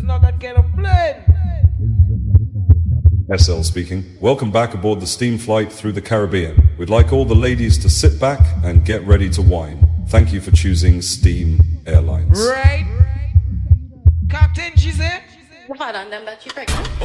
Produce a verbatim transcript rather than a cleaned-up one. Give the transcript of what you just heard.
not gonna get a plane. S L speaking. Welcome back aboard the steam flight through the Caribbean. We'd like all the ladies to sit back and get ready to wine. Thank you for choosing Steam Airlines. Right? Captain, she said? Hold on, them that you pregnant.